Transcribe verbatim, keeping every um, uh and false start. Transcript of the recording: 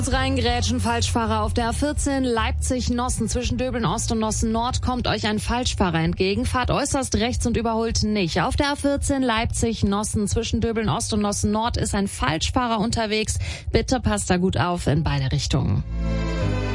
Reingrätschen, Falschfahrer auf der A vierzehn Leipzig-Nossen. Zwischen Döbeln Ost und Nossen Nord kommt euch ein Falschfahrer entgegen. Fahrt äußerst rechts und überholt nicht. Auf der A vierzehn Leipzig-Nossen zwischen Döbeln Ost und Nossen Nord ist ein Falschfahrer unterwegs. Bitte passt da gut auf in beide Richtungen.